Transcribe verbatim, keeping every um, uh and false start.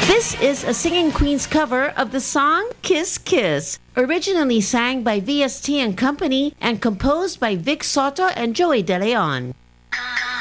This is a Singing Queens cover of the song Kiss Kiss, originally sang by V S T and Company and composed by Vic Soto and Joey De Leon.